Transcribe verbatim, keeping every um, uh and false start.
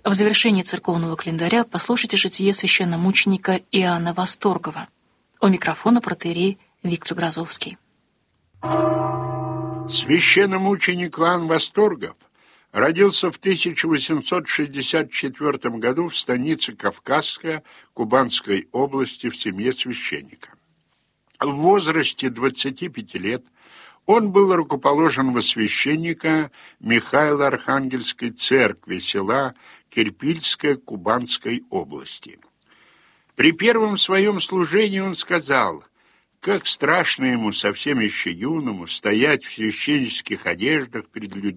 В завершении церковного календаря послушайте житие священномученика Иоанна Восторгова. У микрофона протоиерей Виктор Грозовский. Священномученик Иоанн Восторгов родился в тысяча восемьсот шестьдесят четвёртом году в станице Кавказская Кубанской области в семье священника. В возрасте двадцати пяти лет он был рукоположен во священника Михаило-Архангельской церкви села Кирпильская Кубанской области. При первом своем служении он сказал: «Как страшно ему, совсем еще юному, стоять в священнических одеждах перед людьми,